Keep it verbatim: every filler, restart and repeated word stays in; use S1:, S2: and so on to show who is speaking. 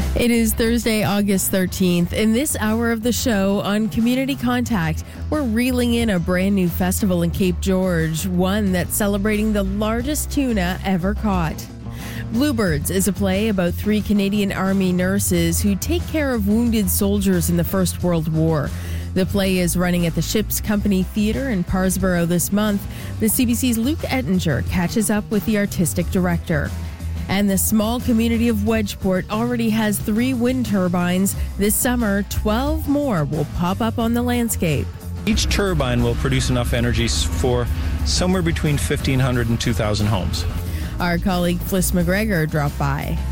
S1: It is Thursday, August thirteenth. In this hour of the show on Community Contact, we're reeling in a brand new festival in Cape George, one that's celebrating the largest tuna ever caught. Bluebirds is a play about three Canadian Army nurses who take care of wounded soldiers in the First World War. The play is running at the Ship's Company Theatre in Parsborough this month. The C B C's Luke Ettinger catches up with the artistic director. And the small community of Wedgeport already has three wind turbines. This summer, twelve more will pop up on the landscape.
S2: Each turbine will produce enough energy for somewhere between fifteen hundred and two thousand homes.
S1: Our colleague Fliss McGregor dropped by.